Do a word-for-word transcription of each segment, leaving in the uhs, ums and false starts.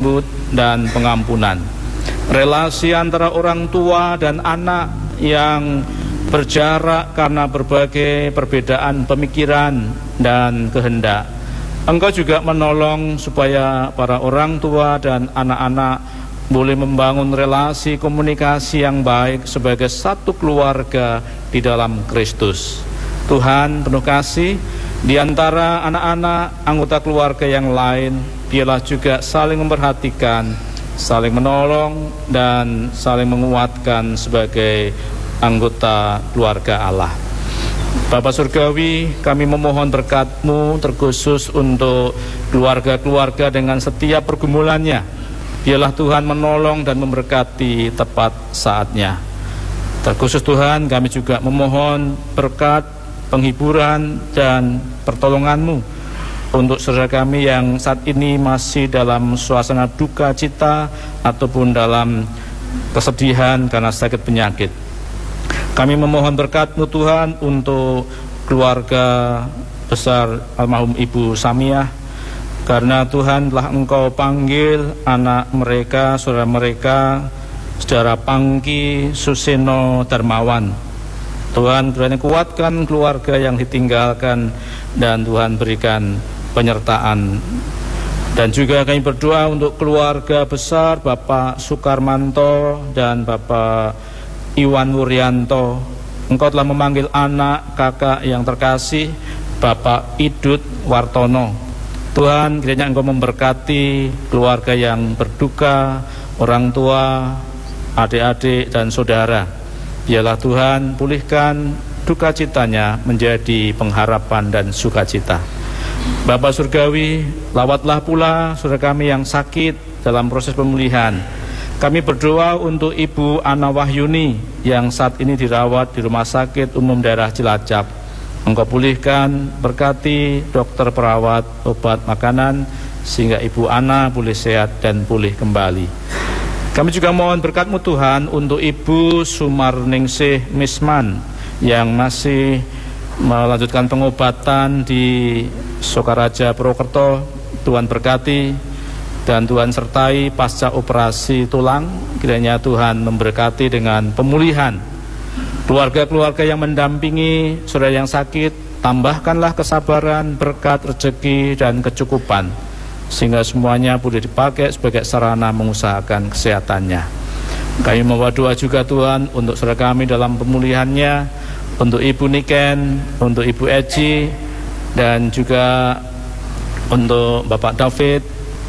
pengikut, dan pengampunan. Relasi antara orang tua dan anak yang berjarak karena berbagai perbedaan pemikiran dan kehendak. Engkau juga menolong supaya para orang tua dan anak-anak boleh membangun relasi komunikasi yang baik sebagai satu keluarga di dalam Kristus. Tuhan penuh kasih, di antara anak-anak anggota keluarga yang lain, biarlah juga saling memperhatikan, saling menolong, dan saling menguatkan sebagai anggota keluarga Allah. Bapa Surgawi, kami memohon berkat-Mu terkhusus untuk keluarga-keluarga dengan setiap pergumulannya. Biarlah Tuhan menolong dan memberkati tepat saatnya. Terkhusus Tuhan, kami juga memohon berkat, penghiburan, dan pertolongan-Mu untuk saudara kami yang saat ini masih dalam suasana duka cita ataupun dalam kesedihan karena sakit penyakit. Kami memohon berkat-Mu Tuhan untuk keluarga besar almarhum Ibu Samiah, karena Tuhan telah Engkau panggil anak mereka, saudara mereka, saudara Pangki Suseno Darmawan. Tuhan kiranya kuatkan keluarga yang ditinggalkan, dan Tuhan berikan penyertaan. Dan juga kami berdoa untuk keluarga besar Bapak Sukarmanto dan Bapak Iwan Wuryanto. Engkau telah memanggil anak kakak yang terkasih Bapak Idut Wartono. Tuhan kiranya Engkau memberkati keluarga yang berduka, orang tua, adik-adik, dan saudara. Biarlah Tuhan pulihkan duka citanya menjadi pengharapan dan sukacita. Bapa Surgawi, lawatlah pula saudara kami yang sakit dalam proses pemulihan. Kami berdoa untuk Ibu Ana Wahyuni yang saat ini dirawat di Rumah Sakit Umum Daerah Cilacap. Engkau pulihkan, berkati dokter, perawat, obat, makanan, sehingga Ibu Ana boleh sehat dan pulih kembali. Kami juga mohon berkat-Mu Tuhan untuk Ibu Sumarningsih Misman yang masih melanjutkan pengobatan di Sokaraja Purwokerto. Tuhan berkati dan Tuhan sertai pasca operasi tulang. Kiranya Tuhan memberkati dengan pemulihan. Keluarga-keluarga yang mendampingi saudara yang sakit, tambahkanlah kesabaran, berkat, rezeki, dan kecukupan, sehingga semuanya boleh dipakai sebagai sarana mengusahakan kesehatannya. Kami membawa doa juga Tuhan untuk saudara kami dalam pemulihannya, untuk Ibu Niken, untuk Ibu Eci, dan juga untuk Bapak David,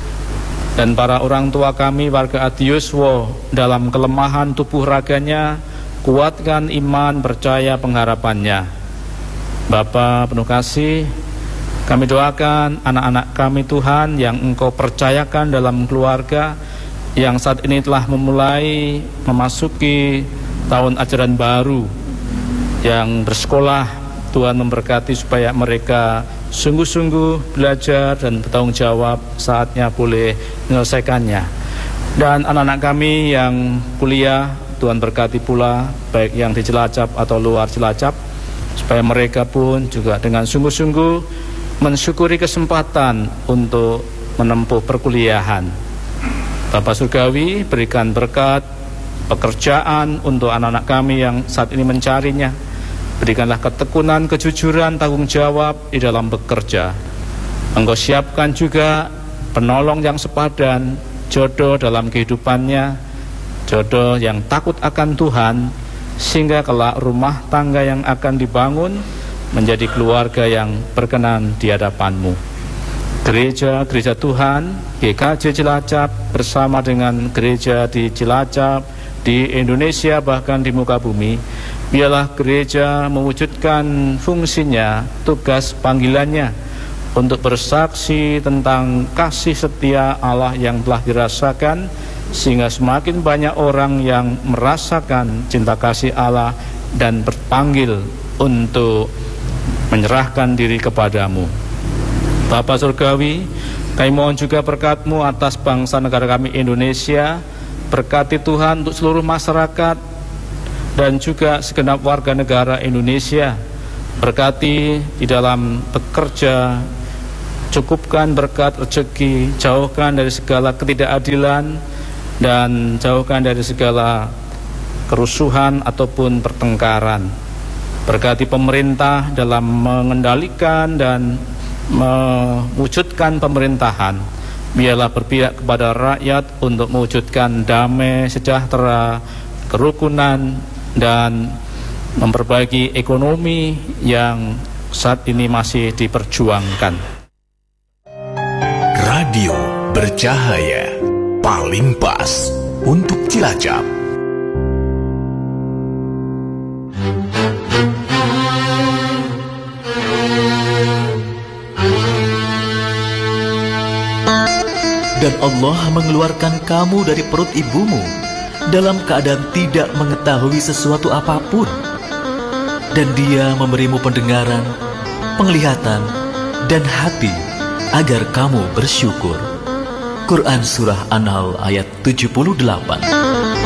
dan para orang tua kami warga Adiuswo dalam kelemahan tubuh raganya. Kuatkan iman, percaya, pengharapannya. Bapa penuh kasih, kami doakan anak-anak kami Tuhan yang Engkau percayakan dalam keluarga, yang saat ini telah memulai memasuki tahun ajaran baru, yang bersekolah. Tuhan memberkati supaya mereka sungguh-sungguh belajar dan bertanggung jawab, saatnya boleh menyelesaikannya. Dan anak-anak kami yang kuliah, Tuhan berkati pula, baik yang di Cilacap atau luar Cilacap, supaya mereka pun juga dengan sungguh-sungguh mensyukuri kesempatan untuk menempuh perkuliahan. Bapak Surgawi, berikan berkat pekerjaan untuk anak-anak kami yang saat ini mencarinya. Berikanlah ketekunan, kejujuran, tanggung jawab di dalam bekerja. Engkau siapkan juga penolong yang sepadan, jodoh dalam kehidupannya, jodoh yang takut akan Tuhan, sehingga kelak rumah tangga yang akan dibangun menjadi keluarga yang berkenan di hadapan-Mu. Gereja-gereja Tuhan, G K J Cilacap bersama dengan gereja di Cilacap, di Indonesia, bahkan di muka bumi, biarlah gereja mewujudkan fungsinya, tugas panggilannya untuk bersaksi tentang kasih setia Allah yang telah dirasakan, sehingga semakin banyak orang yang merasakan cinta kasih Allah dan berpanggil untuk menyerahkan diri kepadamu. Bapa Surgawi, kami mohon juga berkat-Mu atas bangsa negara kami Indonesia. Berkati Tuhan untuk seluruh masyarakat dan juga segenap warga negara Indonesia. Berkati di dalam bekerja, cukupkan berkat rezeki, jauhkan dari segala ketidakadilan, dan jauhkan dari segala kerusuhan ataupun pertengkaran. Berkati pemerintah dalam mengendalikan dan mewujudkan pemerintahan. Biarlah berpihak kepada rakyat untuk mewujudkan damai, sejahtera, kerukunan, dan memperbaiki ekonomi yang saat ini masih diperjuangkan. Radio bercahaya, paling pas untuk Cilacap. Dan Allah mengeluarkan kamu dari perut ibumu dalam keadaan tidak mengetahui sesuatu apapun. Dan Dia memberimu pendengaran, penglihatan, dan hati agar kamu bersyukur. Quran Surah An-Nahl ayat tujuh puluh delapan.